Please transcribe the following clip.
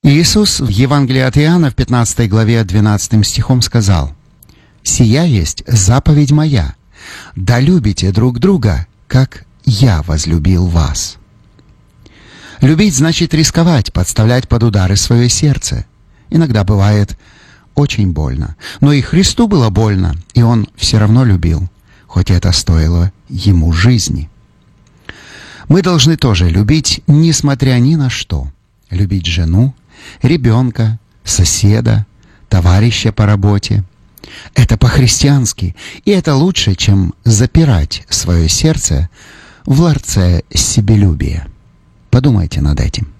Иисус в Евангелии от Иоанна в 15 главе 12 стихом сказал: «Сия есть заповедь моя, да любите друг друга, как я возлюбил вас». Любить значит рисковать, подставлять под удары свое сердце. Иногда бывает очень больно. Но и Христу было больно, и Он все равно любил, хоть это стоило Ему жизни. Мы должны тоже любить, несмотря ни на что. Любить жену, ребенка, соседа, товарища по работе. Это по-христиански, и это лучше, чем запирать свое сердце в ларце себелюбия. Подумайте над этим.